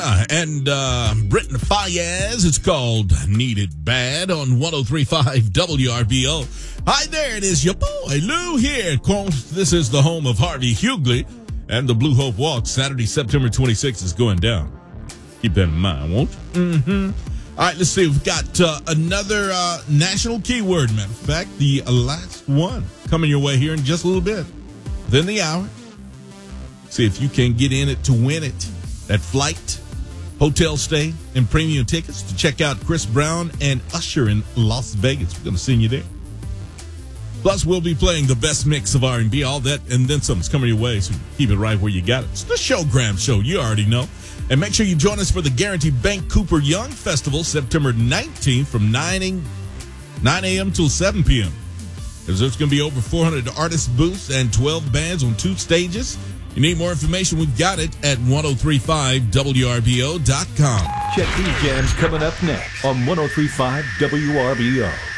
Rihanna and Britton Fayez. It's called Need It Bad on 103.5 WRBO. Hi there, it is your boy Lou here. This is the home of Harvey Hughley and the Blue Hope Walk. Saturday, September 26th is going down. Keep that in mind, won't you? Mm-hmm. All right, let's see. We've got another national keyword, matter of fact, the last one coming your way here in just a little bit. Within the hour. See if you can get in it to win it. That flight, hotel stay, and premium tickets to check out Chris Brown and Usher in Las Vegas. We're going to send you there. Plus, we'll be playing the best mix of R&B, all that, and then something's coming your way, so keep it right where you got it. It's the Showgram Show. You already know. And make sure you join us for the Guaranteed Bank Cooper Young Festival, September 19th from 9 a.m. till 7 p.m. There's going to be over 400 artist booths and 12 bands on 2 stages. You need more information, we've got it at 1035WRBO.com. Check these jams coming up next on 1035 WRBO.